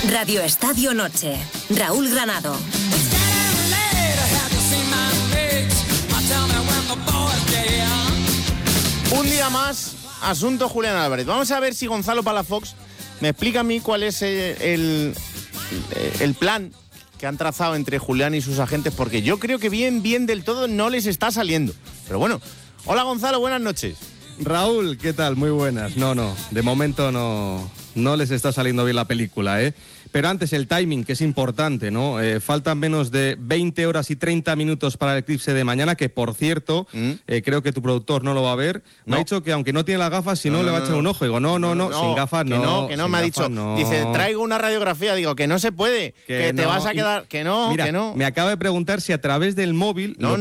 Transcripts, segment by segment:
Radio Estadio Noche. Raúl Granado. Un día más, asunto Julián Álvarez. Vamos a ver si Gonzalo Palafox me explica a mí cuál es el plan que han trazado entre Julián y sus agentes, porque yo creo que bien del todo no les está saliendo. Pero bueno, hola Gonzalo, buenas noches. Raúl, ¿qué tal? Muy buenas. No, de momento no les está saliendo bien la película, ¿eh? Pero antes el timing, que es importante, ¿no? Faltan menos de 20 horas y 30 minutos para el eclipse de mañana, que por cierto, creo que tu productor no lo va a ver. Me ha dicho que aunque no tiene las gafas, si no le va a echar un ojo. Digo, no, sin gafas no. Que no, me ha dicho. No. Dice, traigo una radiografía. Digo, que no se puede, que te vas a quedar. Que no, mira, que no. Me acaba de preguntar si a través del móvil. No.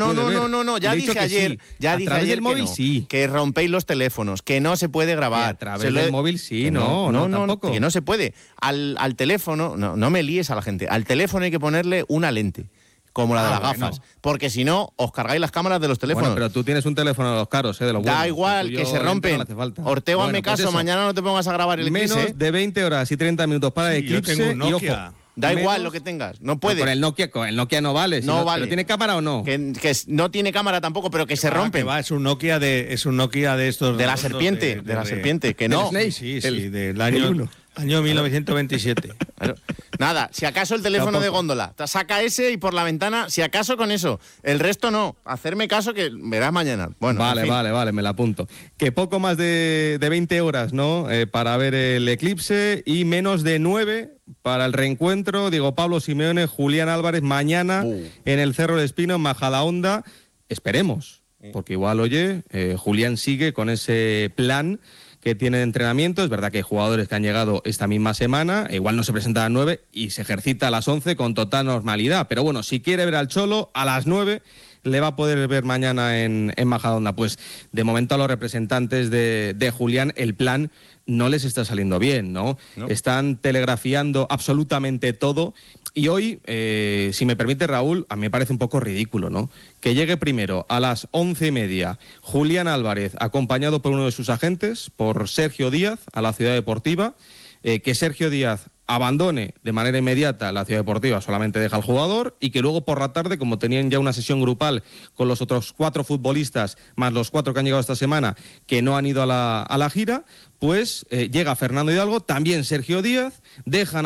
Ya dije ayer. Sí. Ya dije ayer del móvil, sí. Que rompéis los teléfonos, que no se puede grabar. A través del móvil, sí, no, tampoco. Que no se puede. Al teléfono, no me líes a la gente. Al teléfono hay que ponerle una lente, como la de las gafas, porque si no, os cargáis las cámaras de los teléfonos. Bueno, pero tú tienes un teléfono de los caros, de los buenos. Da igual, que se rompen. No Ortego, hazme caso, pues mañana no te pongas a grabar el eclipse. Menos de 20 horas y 30 minutos para el eclipse. Yo tengo un Nokia. Y ojo, da igual lo que tengas, no puede. Con el Nokia no vale. No vale. ¿Pero tiene cámara o no? Que no tiene cámara tampoco, pero que se rompen. Es un Nokia de estos. De la serpiente, de la serpiente, que no. Snake. Sí, del año 1927. Claro. Nada, si acaso el teléfono de góndola, saca ese y por la ventana, si acaso con eso. El resto no. Hacerme caso que verás mañana. Bueno, vale, me la apunto. Que poco más de 20 horas, ¿no? Para ver el eclipse y menos de 9 para el reencuentro. Diego Pablo Simeone, Julián Álvarez, mañana en el Cerro del Espino, en Majadahonda. Esperemos, porque igual, Julián sigue con ese plan que tiene de entrenamiento. Es verdad que hay jugadores que han llegado esta misma semana, igual no se presenta a las 9 y se ejercita a las 11 con total normalidad. Pero bueno, si quiere ver al Cholo, a las 9 le va a poder ver mañana en Majadahonda. Pues de momento a los representantes de Julián el plan no les está saliendo bien, ¿no? Están telegrafiando absolutamente todo. Y hoy, si me permite Raúl, a mí me parece un poco ridículo, ¿no? Que llegue primero a las 11:30 Julián Álvarez, acompañado por uno de sus agentes, por Sergio Díaz, a la Ciudad Deportiva, que Sergio Díaz abandone de manera inmediata la Ciudad Deportiva, solamente deja al jugador, y que luego por la tarde, como tenían ya una sesión grupal con los otros 4 futbolistas, más los 4 que han llegado esta semana, que no han ido a la gira, pues llega Fernando Hidalgo, también Sergio Díaz, dejan